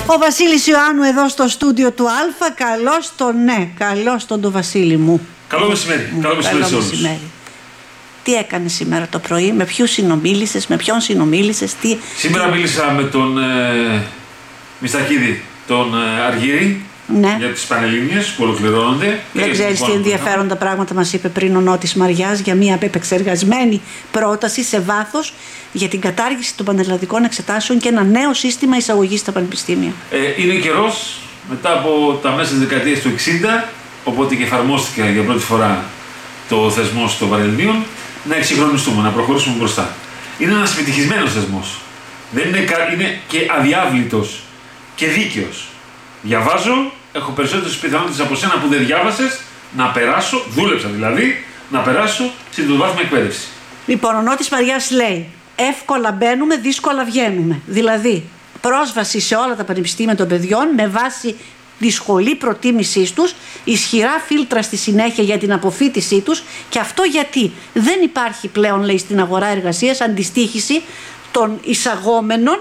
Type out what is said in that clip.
Ο Βασίλης Ιωάννου εδώ στο στούντιο του Αλφα. Καλώς τον, ναι, καλώς τον Βασίλη μου. Καλό μεσημέρι. Καλό μεσημέρι σε όλους. Τι έκανες σήμερα το πρωί, με ποιους συνομίλησες, με ποιον συνομίλησες, τι... Σήμερα μίλησα με τον Μιστακίδη, τον Αργύρη, ναι, για τις Πανελλήνιες που ολοκληρώνονται. Δεν ξέρεις τι ενδιαφέροντα πράγματα μας είπε πριν ο Νότης Μαριάς για μια επεξεργασμένη πρόταση σε βάθος για την κατάργηση των πανελλαδικών εξετάσεων και ένα νέο σύστημα εισαγωγής στα πανεπιστήμια. Είναι καιρός, μετά από τα μέσα της δεκαετίας του 60, οπότε και εφαρμόστηκε για πρώτη φορά το θεσμός των Πανελληνίων, να εξυγχρονιστούμε, να προχωρήσουμε μπροστά. Είναι ένας επιτυχισμένος θεσμός. Δεν είναι και αδιάβλητος και δίκαιος. Διαβάζω, έχω περισσότερες πιθανότητες από σένα που δεν διάβασες να περάσω, δούλεψα δηλαδή, να περάσω στην τριτοβάθμια εκπαίδευση. Λοιπόν, ο Νότης Μαριάς λέει: εύκολα μπαίνουμε, δύσκολα βγαίνουμε. Δηλαδή, πρόσβαση σε όλα τα πανεπιστήμια των παιδιών με βάση τη σχολή προτίμησής τους, ισχυρά φίλτρα στη συνέχεια για την αποφοίτησή τους, και αυτό γιατί δεν υπάρχει πλέον, λέει, στην αγορά εργασίας αντιστοίχηση των εισαγόμενων